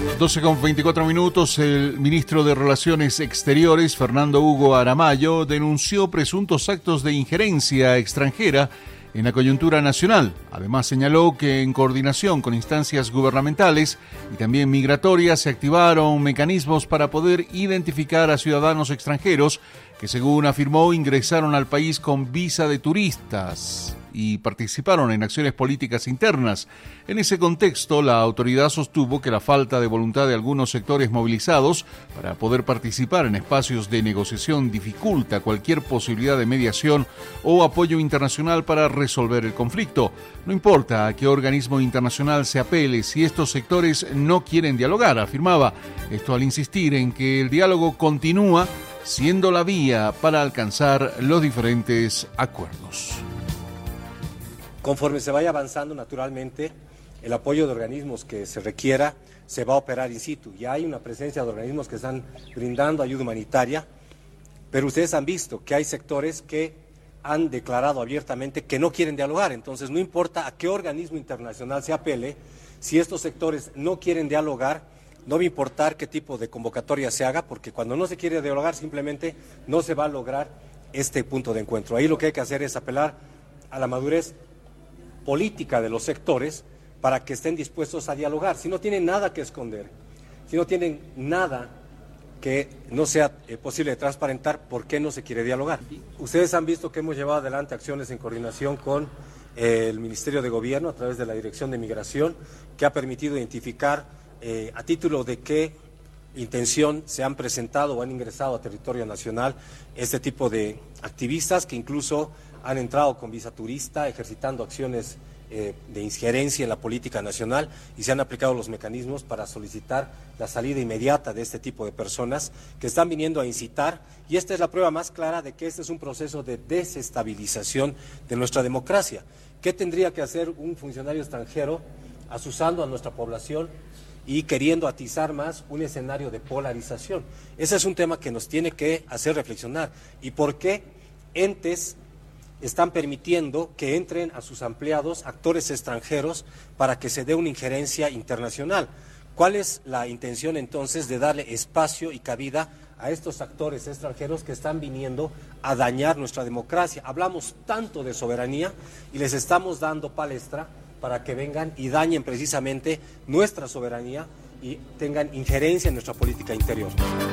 12:24, el ministro de Relaciones Exteriores, Fernando Hugo Aramayo, denunció presuntos actos de injerencia extranjera en la coyuntura nacional. Además, señaló que en coordinación con instancias gubernamentales y también migratorias se activaron mecanismos para poder identificar a ciudadanos extranjeros que, según afirmó, ingresaron al país con visa de turistas y participaron en acciones políticas internas. En ese contexto, la autoridad sostuvo que la falta de voluntad de algunos sectores movilizados para poder participar en espacios de negociación dificulta cualquier posibilidad de mediación o apoyo internacional para resolver el conflicto. No importa a qué organismo internacional se apele si estos sectores no quieren dialogar, afirmaba. Esto al insistir en que el diálogo continúa siendo la vía para alcanzar los diferentes acuerdos. Conforme se vaya avanzando, naturalmente, el apoyo de organismos que se requiera se va a operar in situ. Ya hay una presencia de organismos que están brindando ayuda humanitaria, pero ustedes han visto que hay sectores que han declarado abiertamente que no quieren dialogar. Entonces, no importa a qué organismo internacional se apele, si estos sectores no quieren dialogar, no va a importar qué tipo de convocatoria se haga, porque cuando no se quiere dialogar, simplemente no se va a lograr este punto de encuentro. Ahí lo que hay que hacer es apelar a la madurez política de los sectores para que estén dispuestos a dialogar. Si no tienen nada que esconder, si no tienen nada que no sea posible de transparentar, ¿por qué no se quiere dialogar? Ustedes han visto que hemos llevado adelante acciones en coordinación con el Ministerio de Gobierno a través de la Dirección de Migración, que ha permitido identificar a título de qué intención se han presentado o han ingresado a territorio nacional este tipo de activistas que incluso han entrado con visa turista, ejercitando acciones de injerencia en la política nacional, y se han aplicado los mecanismos para solicitar la salida inmediata de este tipo de personas que están viniendo a incitar, y esta es la prueba más clara de que este es un proceso de desestabilización de nuestra democracia. ¿Qué tendría que hacer un funcionario extranjero asusando a nuestra población y queriendo atizar más un escenario de polarización? Ese es un tema que nos tiene que hacer reflexionar. ¿Y por qué entes están permitiendo que entren a sus empleados actores extranjeros para que se dé una injerencia internacional? ¿Cuál es la intención entonces de darle espacio y cabida a estos actores extranjeros que están viniendo a dañar nuestra democracia? Hablamos tanto de soberanía y les estamos dando palestra para que vengan y dañen precisamente nuestra soberanía y tengan injerencia en nuestra política interior.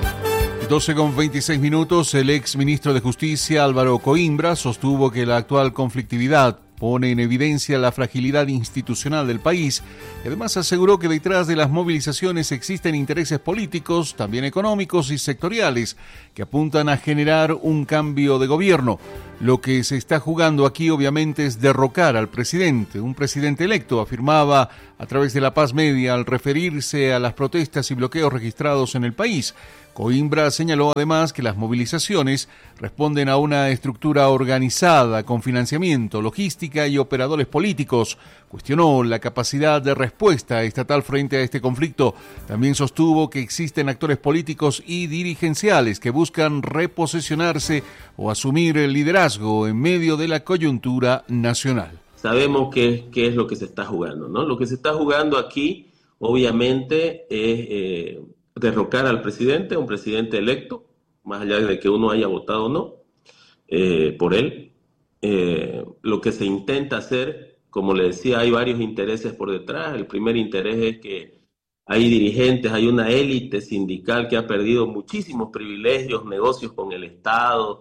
12:26, el ex ministro de Justicia Álvaro Coimbra sostuvo que la actual conflictividad pone en evidencia la fragilidad institucional del país y además aseguró que detrás de las movilizaciones existen intereses políticos, también económicos y sectoriales que apuntan a generar un cambio de gobierno. Lo que se está jugando aquí obviamente es derrocar al presidente, un presidente electo, afirmaba a través de La Paz Media al referirse a las protestas y bloqueos registrados en el país. Coimbra señaló además que las movilizaciones responden a una estructura organizada con financiamiento, logística y operadores políticos. Cuestionó la capacidad de respuesta estatal frente a este conflicto. También sostuvo que existen actores políticos y dirigenciales que buscan reposicionarse o asumir el liderazgo en medio de la coyuntura nacional. Sabemos qué es lo que se está jugando, ¿no? Lo que se está jugando aquí, obviamente, es derrocar al presidente, un presidente electo, más allá de que uno haya votado o no, por él. Lo que se intenta hacer, como le decía, hay varios intereses por detrás. El primer interés es que hay dirigentes, hay una élite sindical que ha perdido muchísimos privilegios, negocios con el Estado,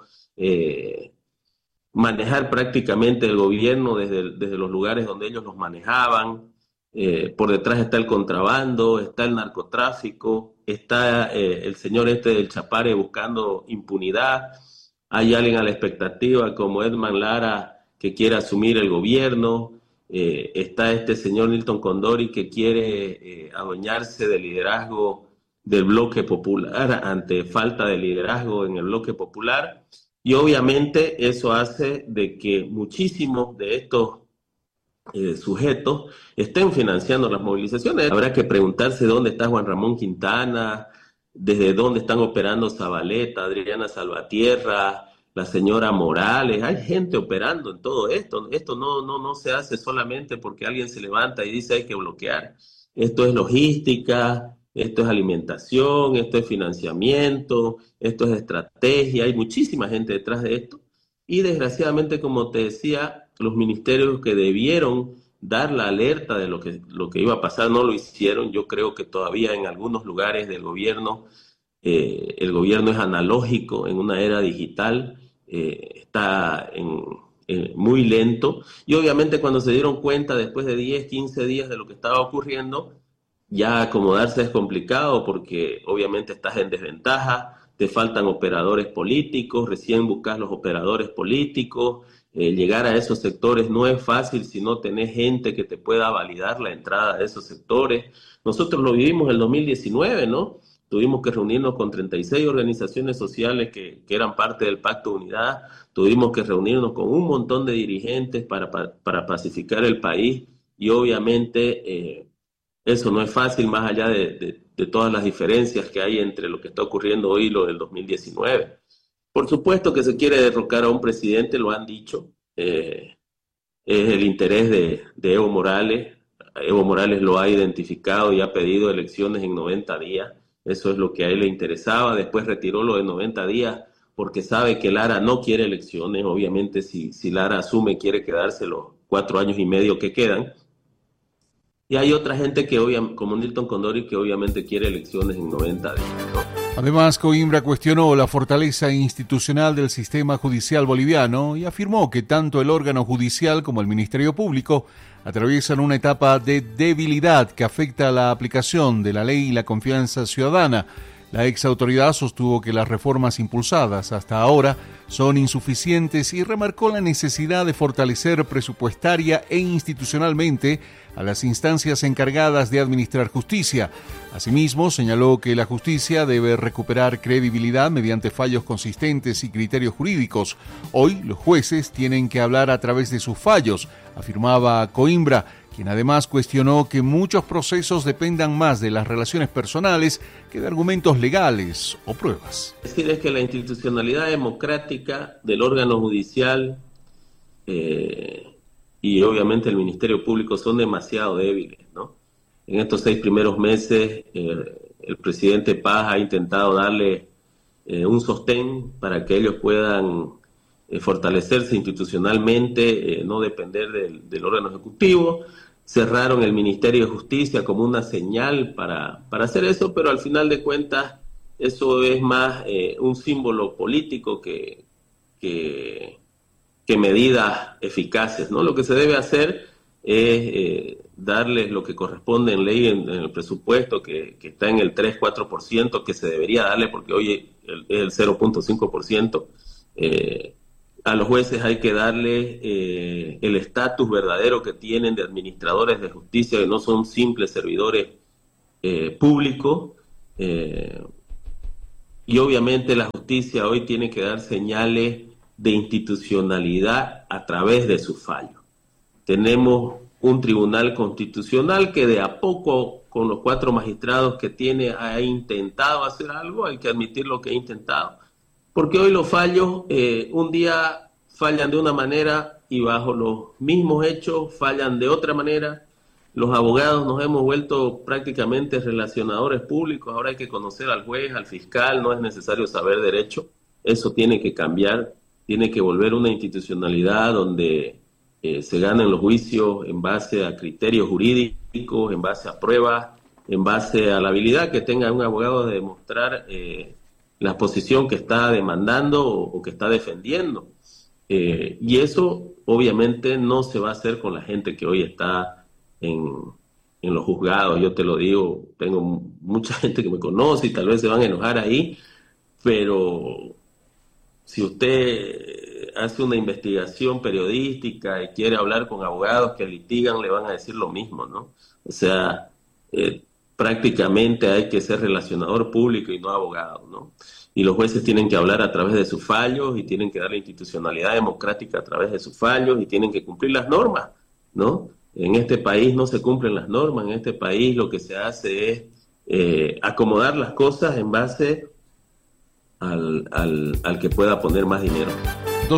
manejar prácticamente el gobierno desde los lugares donde ellos los manejaban. Por detrás está el contrabando, está el narcotráfico, está el señor del Chapare buscando impunidad. Hay alguien a la expectativa como Edman Lara que quiere asumir el gobierno. Está este señor Nilton Condori que quiere adueñarse del liderazgo del bloque popular ante falta de liderazgo en el bloque popular. Y obviamente eso hace de que muchísimos de estos sujetos estén financiando las movilizaciones. Habrá que preguntarse dónde está Juan Ramón Quintana, desde dónde están operando Zabaleta, Adriana Salvatierra, la señora Morales. Hay gente operando en todo esto. Esto no se hace solamente porque alguien se levanta y dice hay que bloquear. Esto es logística, esto es alimentación, esto es financiamiento, esto es estrategia, hay muchísima gente detrás de esto. Y desgraciadamente, como te decía, los ministerios que debieron dar la alerta de lo que iba a pasar no lo hicieron. Yo creo que todavía en algunos lugares del gobierno, el gobierno es analógico en una era digital, está muy lento. Y obviamente cuando se dieron cuenta después de 10, 15 días de lo que estaba ocurriendo, ya acomodarse es complicado porque obviamente estás en desventaja, te faltan operadores políticos, recién buscas los operadores políticos, llegar a esos sectores no es fácil si no tenés gente que te pueda validar la entrada de esos sectores. Nosotros lo vivimos en el 2019, ¿no? Tuvimos que reunirnos con 36 organizaciones sociales que eran parte del Pacto de Unidad, tuvimos que reunirnos con un montón de dirigentes para pacificar el país y obviamente eso no es fácil más allá de todas las diferencias que hay entre lo que está ocurriendo hoy y lo del 2019. Por supuesto que se quiere derrocar a un presidente, lo han dicho, es el interés de Evo Morales. Evo Morales lo ha identificado y ha pedido elecciones en 90 días. Eso es lo que a él le interesaba. Después retiró lo de 90 días porque sabe que Lara no quiere elecciones. Obviamente, si Lara asume, quiere quedarse los 4 años y medio que quedan. Y hay otra gente que como Nilton Condori, que obviamente quiere elecciones en 90 días, ¿no? Además, Coimbra cuestionó la fortaleza institucional del sistema judicial boliviano y afirmó que tanto el órgano judicial como el Ministerio Público atraviesan una etapa de debilidad que afecta a la aplicación de la ley y la confianza ciudadana. La ex autoridad sostuvo que las reformas impulsadas hasta ahora son insuficientes y remarcó la necesidad de fortalecer presupuestaria e institucionalmente a las instancias encargadas de administrar justicia. Asimismo, señaló que la justicia debe recuperar credibilidad mediante fallos consistentes y criterios jurídicos. Hoy los jueces tienen que hablar a través de sus fallos, afirmaba Coimbra, quien además cuestionó que muchos procesos dependan más de las relaciones personales que de argumentos legales o pruebas. Decir es que la institucionalidad democrática del órgano judicial y obviamente el Ministerio Público son demasiado débiles, ¿no? En estos 6 primeros meses el presidente Paz ha intentado darle un sostén para que ellos puedan fortalecerse institucionalmente, no depender del órgano ejecutivo. Cerraron el Ministerio de Justicia como una señal para hacer eso, pero al final de cuentas eso es más un símbolo político que medidas eficaces, ¿no? Lo que se debe hacer es darles lo que corresponde en ley en el presupuesto, que está en el 3-4%, que se debería darle porque hoy es el 0.5%. A los jueces hay que darle el estatus verdadero que tienen de administradores de justicia, que no son simples servidores públicos. Y obviamente la justicia hoy tiene que dar señales de institucionalidad a través de sus fallos. Tenemos un tribunal constitucional que de a poco, con los 4 magistrados que tiene, ha intentado hacer algo. Hay que admitir lo que ha intentado. Porque hoy los fallos, un día fallan de una manera y bajo los mismos hechos fallan de otra manera. Los abogados nos hemos vuelto prácticamente relacionadores públicos. Ahora hay que conocer al juez, al fiscal, no es necesario saber derecho. Eso tiene que cambiar, tiene que volver una institucionalidad donde se ganen los juicios en base a criterios jurídicos, en base a pruebas, en base a la habilidad que tenga un abogado de demostrar la posición que está demandando o que está defendiendo. Y eso obviamente no se va a hacer con la gente que hoy está en los juzgados. Yo te lo digo, tengo mucha gente que me conoce y tal vez se van a enojar ahí, pero si usted hace una investigación periodística y quiere hablar con abogados que litigan, le van a decir lo mismo, ¿no? O sea, prácticamente hay que ser relacionador público y no abogado, ¿no? Y los jueces tienen que hablar a través de sus fallos y tienen que dar la institucionalidad democrática a través de sus fallos y tienen que cumplir las normas, ¿no? En este país no se cumplen las normas, en este país lo que se hace es acomodar las cosas en base al que pueda poner más dinero.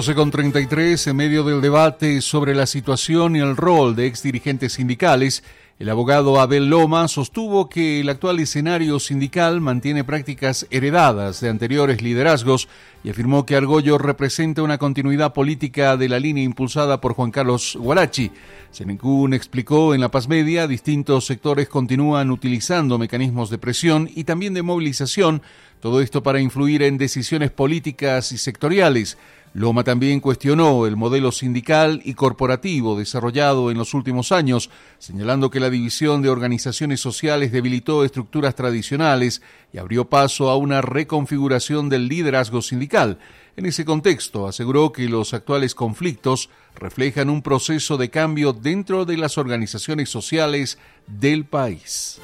12:33, en medio del debate sobre la situación y el rol de exdirigentes sindicales, El abogado Abel Loma sostuvo que el actual escenario sindical mantiene prácticas heredadas de anteriores liderazgos y afirmó que Argollo representa una continuidad política de la línea impulsada por Juan Carlos Huarachi. Senecún explicó en La Paz Media, distintos sectores continúan utilizando mecanismos de presión y también de movilización, todo esto para influir en decisiones políticas y sectoriales. Loma también cuestionó el modelo sindical y corporativo desarrollado en los últimos años, señalando que la división de organizaciones sociales debilitó estructuras tradicionales y abrió paso a una reconfiguración del liderazgo sindical. En ese contexto, aseguró que los actuales conflictos reflejan un proceso de cambio dentro de las organizaciones sociales del país.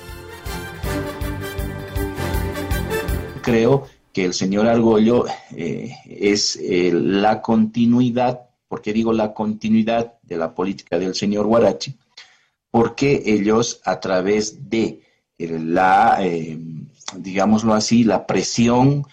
Creo que el señor Argollo es la continuidad, ¿por qué digo la continuidad de la política del señor Huarachi? Porque ellos a través de digámoslo así, la presión,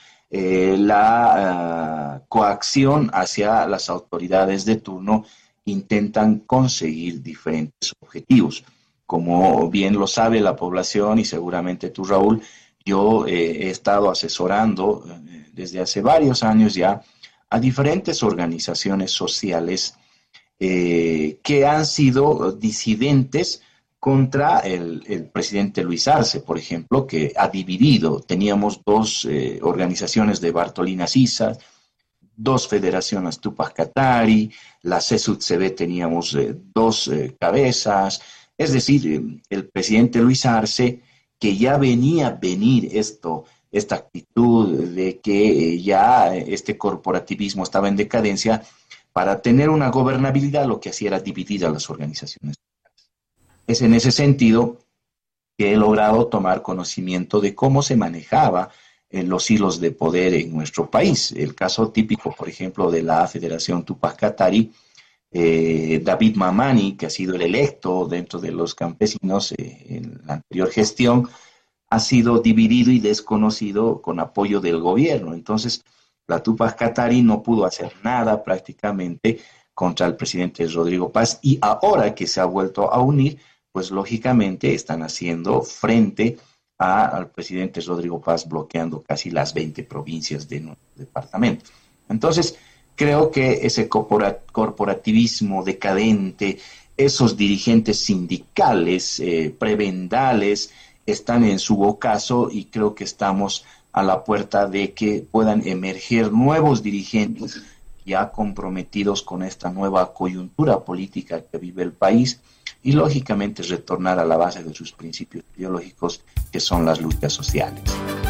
la coacción hacia las autoridades de turno, intentan conseguir diferentes objetivos. Como bien lo sabe la población y seguramente tú, Raúl, yo he estado asesorando desde hace varios años ya a diferentes organizaciones sociales que han sido disidentes contra el presidente Luis Arce, por ejemplo, que ha dividido. Teníamos dos organizaciones de Bartolina Sisa, dos federaciones Tupac Katari, la CSUTCB teníamos dos cabezas. Es decir, el presidente Luis Arce, que ya venía venir esta actitud de que ya este corporativismo estaba en decadencia, para tener una gobernabilidad lo que hacía era dividir a las organizaciones. Es en ese sentido que he logrado tomar conocimiento de cómo se manejaba los hilos de poder en nuestro país. El caso típico, por ejemplo, de la Federación Tupac Katari, David Mamani, que ha sido el electo dentro de los campesinos en la anterior gestión, ha sido dividido y desconocido con apoyo del gobierno. Entonces, la Tupac Katari no pudo hacer nada prácticamente contra el presidente Rodrigo Paz, y ahora que se ha vuelto a unir, pues lógicamente están haciendo frente al presidente Rodrigo Paz, bloqueando casi las 20 provincias de nuestro departamento. Entonces, creo que ese corporativismo decadente, esos dirigentes sindicales, prebendales, están en su ocaso, y creo que estamos a la puerta de que puedan emerger nuevos dirigentes ya comprometidos con esta nueva coyuntura política que vive el país, y lógicamente retornar a la base de sus principios ideológicos, que son las luchas sociales.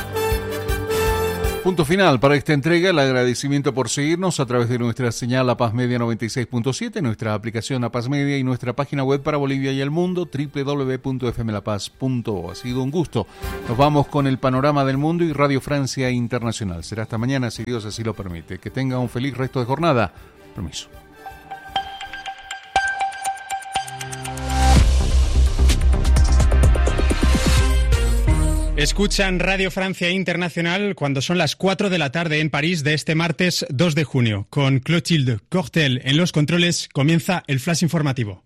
Punto final para esta entrega. El agradecimiento por seguirnos a través de nuestra señal La Paz Media 96.7, nuestra aplicación La Paz Media y nuestra página web para Bolivia y el mundo, www.fmlapaz.do. Ha sido un gusto. Nos vamos con el panorama del mundo y Radio Francia Internacional. Será hasta mañana, si Dios así lo permite. Que tenga un feliz resto de jornada. Permiso. Escuchan Radio Francia Internacional cuando son las 4 de la tarde en París de este martes 2 de junio. Con Clotilde Cortel en los controles, comienza el flash informativo.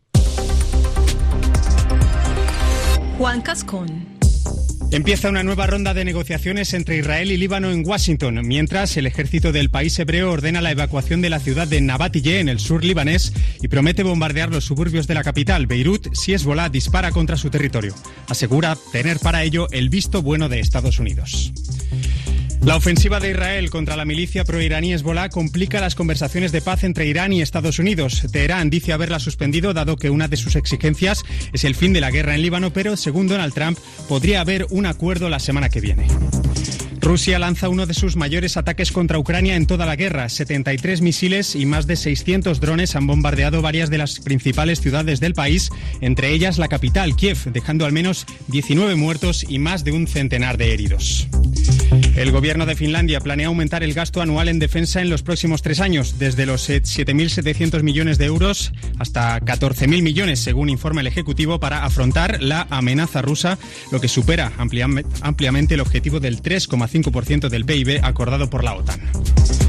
Juan Cascón. Empieza una nueva ronda de negociaciones entre Israel y Líbano en Washington, mientras el ejército del país hebreo ordena la evacuación de la ciudad de Nabatiyeh, en el sur libanés, y promete bombardear los suburbios de la capital, Beirut, si Hezbolá dispara contra su territorio. Asegura tener para ello el visto bueno de Estados Unidos. La ofensiva de Israel contra la milicia proiraní Hezbolá complica las conversaciones de paz entre Irán y Estados Unidos. Teherán dice haberla suspendido, dado que una de sus exigencias es el fin de la guerra en Líbano, pero según Donald Trump podría haber un acuerdo la semana que viene. Rusia lanza uno de sus mayores ataques contra Ucrania en toda la guerra. 73 misiles y más de 600 drones han bombardeado varias de las principales ciudades del país, entre ellas la capital, Kiev, dejando al menos 19 muertos y más de un centenar de heridos. El gobierno de Finlandia planea aumentar el gasto anual en defensa en los próximos 3 años, desde los 7.700 millones de euros hasta 14.000 millones, según informa el Ejecutivo, para afrontar la amenaza rusa, lo que supera ampliamente el objetivo del 3,5% del PIB acordado por la OTAN.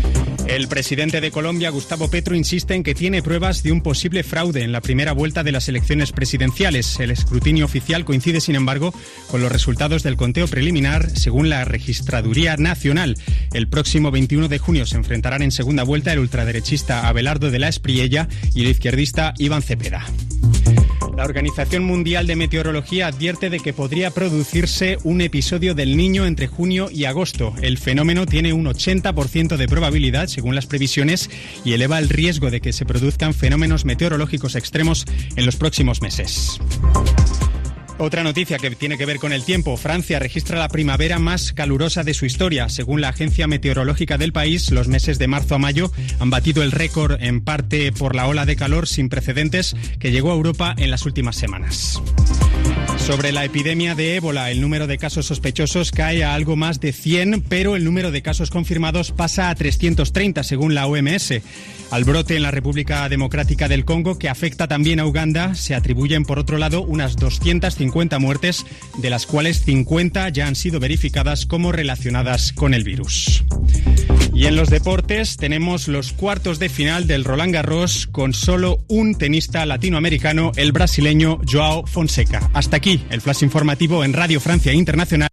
El presidente de Colombia, Gustavo Petro, insiste en que tiene pruebas de un posible fraude en la primera vuelta de las elecciones presidenciales. El escrutinio oficial coincide, sin embargo, con los resultados del conteo preliminar, según la Registraduría Nacional. El próximo 21 de junio se enfrentarán en segunda vuelta el ultraderechista Abelardo de la Espriella y el izquierdista Iván Cepeda. La Organización Mundial de Meteorología advierte de que podría producirse un episodio del Niño entre junio y agosto. El fenómeno tiene un 80% de probabilidad, según las previsiones, y eleva el riesgo de que se produzcan fenómenos meteorológicos extremos en los próximos meses. Otra noticia que tiene que ver con el tiempo. Francia registra la primavera más calurosa de su historia. Según la agencia meteorológica del país, los meses de marzo a mayo han batido el récord, en parte por la ola de calor sin precedentes que llegó a Europa en las últimas semanas. Sobre la epidemia de ébola, el número de casos sospechosos cae a algo más de 100, pero el número de casos confirmados pasa a 330, según la OMS. Al brote en la República Democrática del Congo, que afecta también a Uganda, se atribuyen, por otro lado, unas 250 muertes, de las cuales 50 ya han sido verificadas como relacionadas con el virus. Y en los deportes tenemos los cuartos de final del Roland Garros con solo un tenista latinoamericano, el brasileño Joao Fonseca. Hasta aquí el flash informativo en Radio Francia Internacional.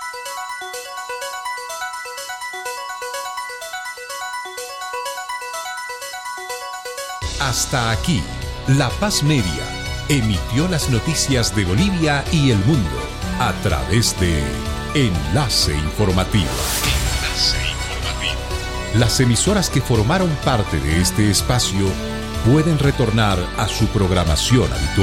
Hasta aquí, La Paz Media emitió las noticias de Bolivia y el mundo a través de Enlace Informativo. Las emisoras que formaron parte de este espacio pueden retornar a su programación habitual.